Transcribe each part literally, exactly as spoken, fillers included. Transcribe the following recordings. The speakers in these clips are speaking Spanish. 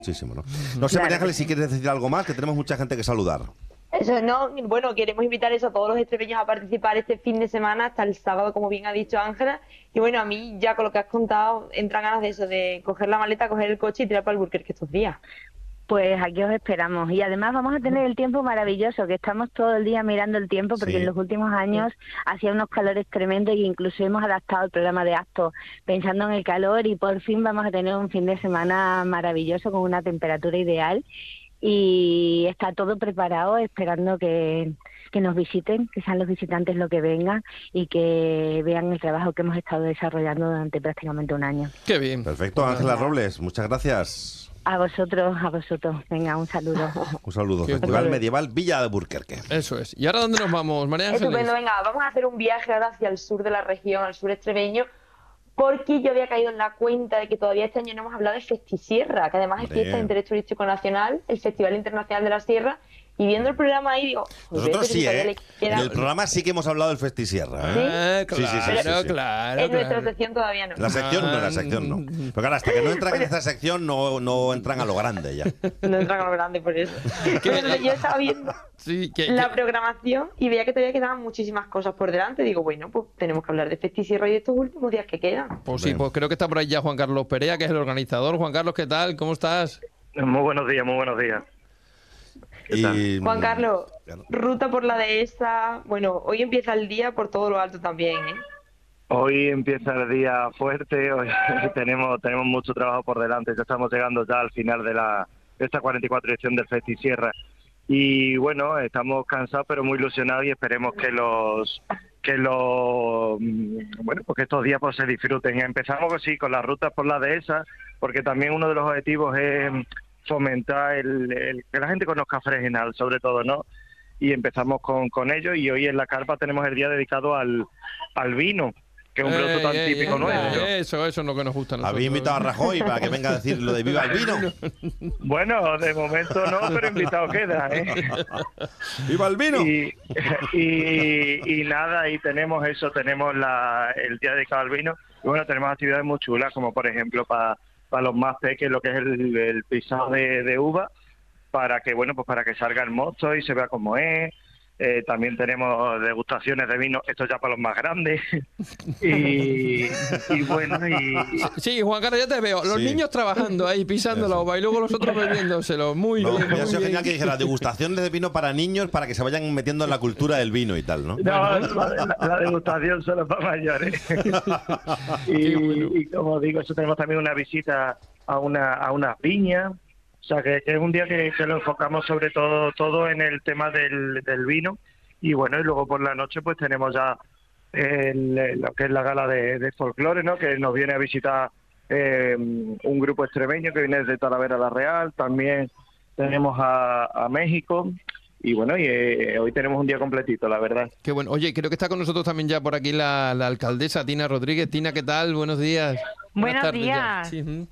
Muchísimo, ¿no? No sé, Claro María que Ángeles, si sí. quieres decir algo más, que tenemos mucha gente que saludar. Eso no, bueno, queremos invitar eso a todos los extremeños a participar este fin de semana hasta el sábado, como bien ha dicho Ángela. Y bueno, a mí ya con lo que has contado, entran ganas de eso, de coger la maleta, coger el coche y tirar para Alburquerque estos días. Pues aquí os esperamos. Y además vamos a tener el tiempo maravilloso, que estamos todo el día mirando el tiempo, porque Sí. en los últimos años hacía unos calores tremendos y incluso hemos adaptado el programa de actos pensando en el calor y por fin vamos a tener un fin de semana maravilloso con una temperatura ideal y está todo preparado esperando que, que nos visiten, que sean los visitantes los que vengan y que vean el trabajo que hemos estado desarrollando durante prácticamente un año. Qué bien. Perfecto, Ángela Robles, muchas gracias. A vosotros, a vosotros. Venga, un saludo. Un saludo. Qué Festival bueno. Medieval Villa de Alburquerque. Eso es. ¿Y ahora dónde nos vamos, María Ángeles? Estupendo, venga, vamos a hacer un viaje ahora hacia el sur de la región, al sur extremeño, porque yo había caído en la cuenta de que todavía este año no hemos hablado de Festisierra, que además es Hombre. fiesta de interés turístico nacional, el Festival Internacional de la Sierra, y viendo el programa ahí digo, joder, Nosotros pero si sí, todavía ¿eh? le En queda- el programa sí que hemos hablado del Festisierra, ¿eh? Ah, Sí, sí, sí, claro, sí, sí. claro, en nuestra claro. sección todavía no. La sección no, la sección no. Pero claro, hasta que no entran en esta sección no, no entran a lo grande ya. No entra con lo grande por eso. Pero yo estaba viendo Sí, que, la que- programación y veía que todavía quedaban muchísimas cosas por delante. Digo, bueno, pues tenemos que hablar de Festisierra y de estos últimos días que quedan. Pues sí, Bien. pues creo que está por ahí ya Juan Carlos Perea, que es el organizador. Juan Carlos, ¿qué tal? ¿Cómo estás? Muy buenos días, muy buenos días. ¿Qué tal? Y, Juan Carlos, claro. ruta por la dehesa. Bueno, hoy empieza el día por todo lo alto también, ¿eh? Hoy empieza el día fuerte, hoy tenemos tenemos mucho trabajo por delante, ya estamos llegando ya al final de la de esta cuarenta y cuatro edición del Festisierra. Y bueno, estamos cansados pero muy ilusionados y esperemos que los que los bueno, pues que estos días pues se disfruten. Y empezamos así con las rutas por la dehesa, porque también uno de los objetivos es fomentar el, el que la gente conozca Fregenal, sobre todo, ¿no? Y empezamos con, con ello, y hoy en la carpa tenemos el día dedicado al, al vino, que es un producto Ey, tan ey, típico ey, nuestro. Eso, eso es lo que nos gusta a nosotros. Había invitado a Rajoy para que venga a decir lo de Viva el Vino. Bueno, de momento no, pero invitado queda, ¿eh? ¡Viva el vino! Y, y, y nada, y tenemos eso, tenemos la, el día dedicado al vino, y bueno, tenemos actividades muy chulas, como por ejemplo para para los más pequeños, lo que es el, el pisado de, de uva, para que bueno pues para que salga el mosto y se vea cómo es. Eh, también tenemos degustaciones de vino, esto ya para los más grandes. y, y bueno, y, Sí, Juan Carlos, ya te veo. Los Sí. niños trabajando ahí, pisando la uva y luego los otros bebiéndoselo. Muy No, bien, hubiera muy sido bien. genial que dijera degustaciones de vino para niños para que se vayan metiendo en la cultura del vino y tal, ¿no? no, la, la degustación solo para mayores. y, y como digo, eso tenemos también una visita a una a unas viñas. O sea, que, que es un día que, que lo enfocamos sobre todo todo en el tema del, del vino. Y bueno, y luego por la noche pues tenemos ya el, lo que es la gala de, de folclore, ¿no? Que nos viene a visitar eh, un grupo extremeño que viene desde Talavera la Real. También tenemos a, a México. Y bueno, y eh, hoy tenemos un día completito, la verdad. Qué bueno. Oye, creo que está con nosotros también ya por aquí la, la alcaldesa Tina Rodríguez. Tina, ¿qué tal? Buenos días. Buenos tardes ya. días. Sí, ujú.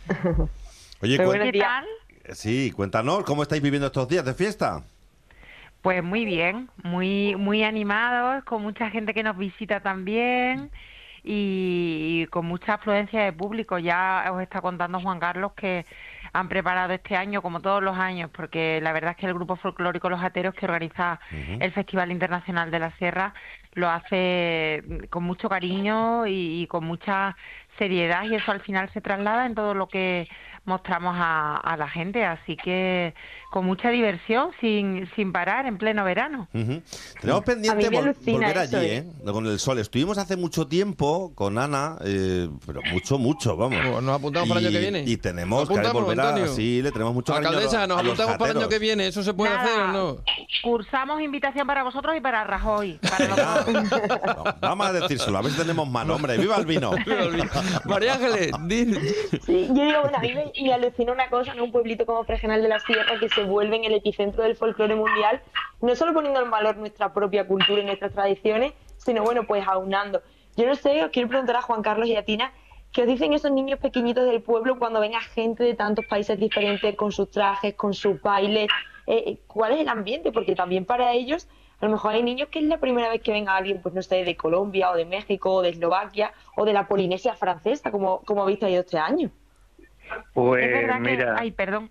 Oye, Pero cuen- bueno, ¿Qué día. tal? sí, cuéntanos, ¿cómo estáis viviendo estos días de fiesta? Pues muy bien, muy muy animados, con mucha gente que nos visita también y, y con mucha afluencia de público. Ya os está contando Juan Carlos que han preparado este año, como todos los años, porque la verdad es que el grupo folclórico Los Ateros, que organiza el Festival Internacional de la Sierra, lo hace con mucho cariño y, y con mucha seriedad, y eso al final se traslada en todo lo que mostramos a, a la gente, así que con mucha diversión, sin, sin parar, en pleno verano. Ujú. Tenemos pendiente A mí me vol- alucina volver eso, allí, ¿eh? ¿eh? Con el sol. Estuvimos hace mucho tiempo con Ana, eh, pero mucho, mucho, vamos. Pues nos apuntamos para el año que viene. Y tenemos que Apuntamos, volver a... Antonio. Sí, le tenemos mucho cariño a Alcaldesa, los- nos a los apuntamos para el año jateros. que viene. ¿Eso se puede Nada. hacer o no? Cursamos invitación para vosotros y para Rajoy. Para los dos. No, vamos a decírselo, a ver si tenemos mano, hombre. ¡Viva el vino! María Ángeles, di- Sí, yo digo, bueno, a mí me, me alucina una cosa, ¿no? Un pueblito como Fregenal de la Sierra que se vuelve en el epicentro del folclore mundial, no solo poniendo en valor nuestra propia cultura y nuestras tradiciones, sino, bueno, pues aunando. Yo no sé, os quiero preguntar a Juan Carlos y a Tina, ¿qué os dicen esos niños pequeñitos del pueblo cuando ven a gente de tantos países diferentes con sus trajes, con sus bailes? Eh, ¿Cuál es el ambiente? Porque también para ellos, a lo mejor hay niños que es la primera vez que ven a alguien, pues no sé, de Colombia o de México o de Eslovaquia o de la Polinesia francesa, como, como habéis traído este año. Pues es verdad mira, que, ay, perdón,